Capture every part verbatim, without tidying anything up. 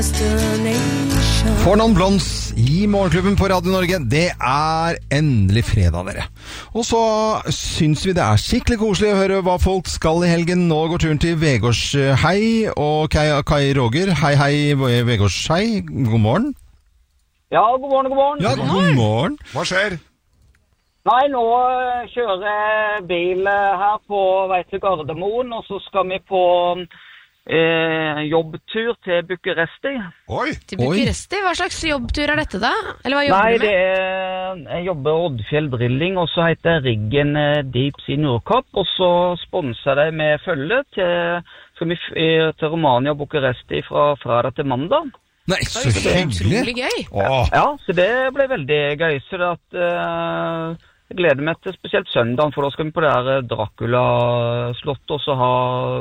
For noen blonds i Morgenklubben på Radio Norge. Det er endelig fredag, dere. Og så syns vi det er skikkelig koselig å høre hva folk skal i helgen. Nå går turen til Vegårshei og Kai, Kai Roger. Hei, hei, Vegårshei. God morgen. Ja, god morgen, god morgen. Ja, god morgen. Hva skjer? Nei, nå kjører jeg bil her på vei til Gardermoen, og så skal vi på eh, jobbtur til Bucuresti. Oi! Til Bucuresti? Hva slags jobbtur er dette da? Eller hva jobber Nei, du med? det er, jeg jobber Oddfjell Drilling, og så heter riggen eh, Deep Sea Nordkapp, og så sponser de med følge til, skal vi, f- til Romania og Bucuresti fra fredag til mandag. Nei, så Det er hyggelig. utrolig gøy. Åh. Ja, så det ble veldig gøy, så det at, uh, jeg gleder meg til spesielt søndagen, for da skal vi på det her Dracula-slottet, og så ha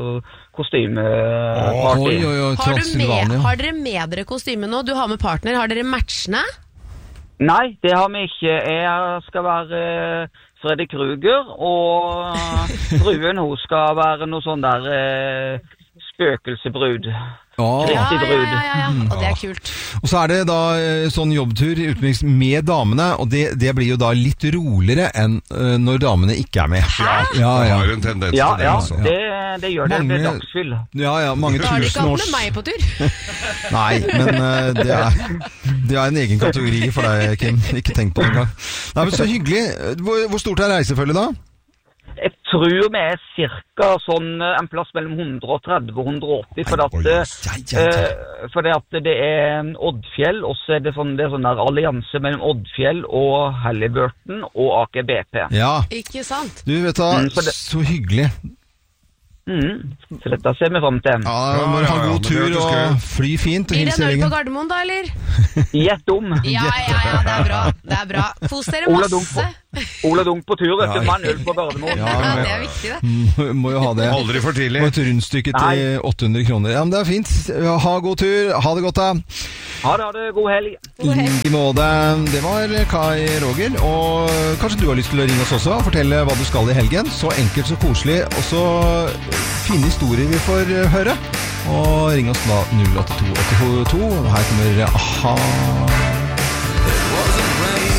kostymeparty. Oi, oi, oi, Har, du med, Transylvania. har dere med dere kostyme nå? Du har med partner. Har dere matchene? Nei, det har vi ikke. Jeg skal være uh, Freddy Krueger, og uh, fruen hun skal være noe sånn der uh, spøkelsebrud. Åh. Ja, Riktig ja, brud. ja, ja, ja. Og det er kult. Og så er det da eh, sånn jobbtur utenriks med damene, og det, det blir jo da litt roligere enn eh, når damene ikke er med. Hæ? Ja, Det ja. har jo en tendens Ja, til det, ja, altså. det, det gjør det. Det Mange- blir dagsfyll. Ja, ja, mange Da har de ikke tusen hatt års... med meg på tur. Nei, men eh, det, er, det er en egen kategori for deg, Kim. Ikke tenk på det engang. Nei, men så hyggelig. Hvor, hvor stort er reisefølget da? Jeg tror vi er cirka sånn eh, en plass mellom hundre og tretti og hundre og åtti, for at, Oi, eh, ja, ja, ja. eh, for det at det er Oddfjell, og så er det sånn, det er sånn der allianse mellom Oddfjell og Halliburton og Aker B P. Ja, Ikke sant? du vet da, Mm, for det- så hyggelig. Mm. Så dette ser vi frem til. Ja, Ja, må ja, ha ja, god men det tur hørtes gøy og ut. fly fint og Blir det hilse en øl på gjengen. Gardermoen da, eller? Gjett om. Ja, ja, ja, det er bra. Det er bra. Kos dere Ola Dunk på, masse. Ola Dunk på tur, vet Ja. du. Mann øl på Gardermoen. Ja, Ja, men- det er viktig det. Må, må jo ha det. Aldri for tidlig. Og et rundstykke til Nei. åtte hundre kroner. Ja, men det er fint. Ja, ha god tur. Ha det godt da. Ha det, ha det. God helg. God helg. I måte. Det var Kai Roger. Og kanskje du har lyst til å ringe oss også og fortelle hva du skal i helgen. Så enkelt, så koselig. Og så fine historier vi får høre. Og ring oss da null åtte to åtte to. Her kommer A-ha.